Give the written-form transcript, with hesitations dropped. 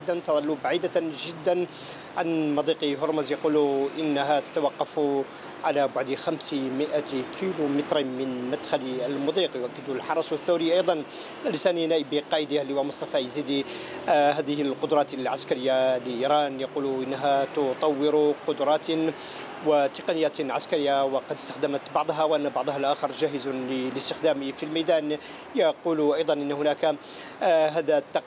تظل بعيدة جدا عن مضيق هرمز. يقول إنها تتوقف على بعد 500 كيلو متر من مدخل المضيق. يؤكد الحرس الثوري أيضا لسان نائب قائدها اللواء مصطفى يزيدي هذه القدرات العسكرية لإيران. يقول إنها تطور قدرات وتقنيات عسكرية وقد استخدمت بعضها وأن بعضها الآخر جاهز للاستخدام في الميدان. يقول أيضا أن هناك هذا